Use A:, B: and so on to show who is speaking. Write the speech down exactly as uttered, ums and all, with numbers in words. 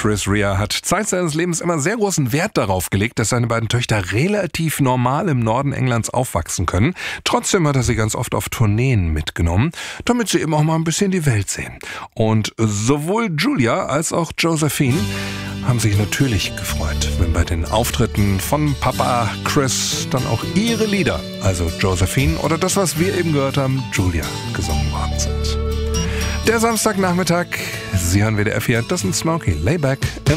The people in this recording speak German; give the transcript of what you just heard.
A: Chris Rea hat Zeit seines Lebens immer sehr großen Wert darauf gelegt, dass seine beiden Töchter relativ normal im Norden Englands aufwachsen können. Trotzdem hat er sie ganz oft auf Tourneen mitgenommen, damit sie eben auch mal ein bisschen die Welt sehen. Und sowohl Julia als auch Josephine haben sich natürlich gefreut, wenn bei den Auftritten von Papa Chris dann auch ihre Lieder, also Josephine oder das, was wir eben gehört haben, Julia, gesungen worden sind. Der Samstagnachmittag, Sie hören W D R vier, das sind Smokey, Layback.